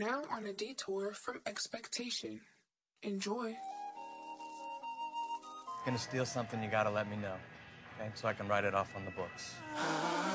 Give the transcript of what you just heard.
now on a detour from expectation. Enjoy. Gonna steal something, you gotta let me know, okay? So I can write it off on the books.